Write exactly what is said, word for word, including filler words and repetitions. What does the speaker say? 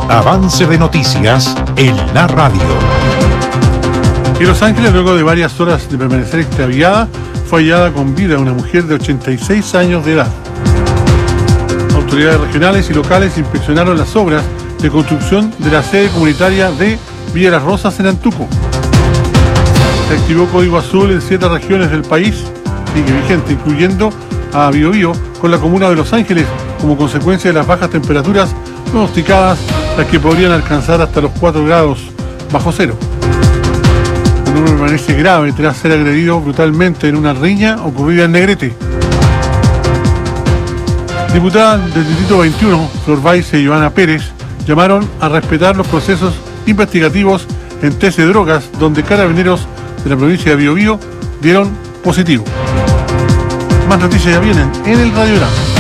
Avance de noticias en la radio. En Los Ángeles, luego de varias horas de permanecer extraviada, fue hallada con vida una mujer de ochenta y seis años de edad. Autoridades regionales y locales inspeccionaron las obras de construcción de la sede comunitaria de Villa Las Rosas en Antuco. Se activó código azul en siete regiones del país, sigue vigente, incluyendo a Biobío, con la comuna de Los Ángeles, como consecuencia de las bajas temperaturas pronosticadas, las que podrían alcanzar hasta los cuatro grados bajo cero. El hombre permanece grave tras ser agredido brutalmente en una riña ocurrida en Negrete. Diputadas del Distrito veintiuno, Flor Baice y Joana Pérez, llamaron a respetar los procesos investigativos en T C Drogas, donde carabineros de la provincia de Biobío dieron positivo. Más noticias ya vienen en el Radiograma.